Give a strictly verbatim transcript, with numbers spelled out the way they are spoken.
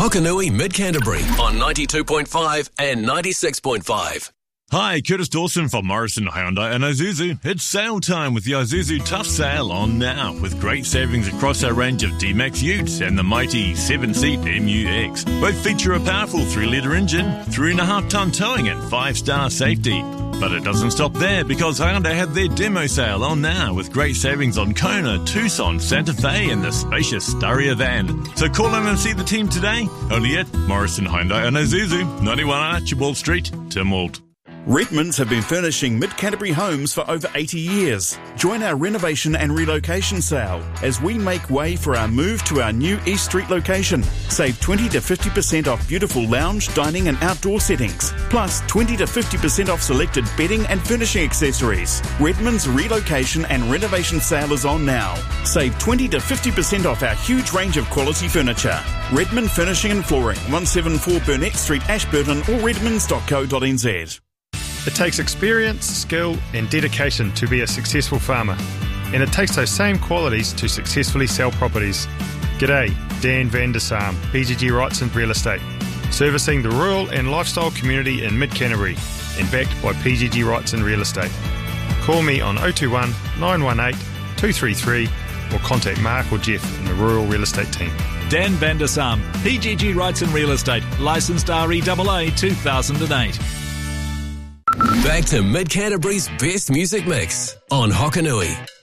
Hokanui Mid Canterbury on ninety-two point five and ninety-six point five. Hi, Curtis Dawson from Morrison Hyundai and Isuzu. It's sale time with the Isuzu Tough Sale on now, with great savings across our range of D-Max Utes and the mighty seven-seat M U X. Both feature a powerful three litre engine, three and a half tonne towing and five-star safety. But it doesn't stop there, because Hyundai have their demo sale on now with great savings on Kona, Tucson, Santa Fe and the spacious Staria van. So call in and see the team today, only at Morrison Hyundai and Isuzu, ninety-one Archibald Street, Tynwald. Redmonds have been furnishing Mid-Canterbury homes for over eighty years. Join our renovation and relocation sale as we make way for our move to our new East Street location. Save twenty to fifty percent off beautiful lounge, dining and outdoor settings. Plus twenty to fifty percent off selected bedding and furnishing accessories. Redmonds relocation and renovation sale is on now. Save twenty to fifty percent off our huge range of quality furniture. Redmond Furnishing and Flooring, one seventy-four Burnett Street, Ashburton or redmonds dot co dot n z. It takes experience, skill and dedication to be a successful farmer, and it takes those same qualities to successfully sell properties. G'day, Dan van der Saam, P G G Wrightson Real Estate, servicing the rural and lifestyle community in Mid-Canterbury and backed by P G G Wrightson Real Estate. Call me on oh two one, nine one eight, two three three or contact Mark or Jeff in the Rural Real Estate team. Dan van der Saam, P G G Wrightson Real Estate, licensed R E A A two thousand eight. Back to Mid Canterbury's best music mix on Hokanui.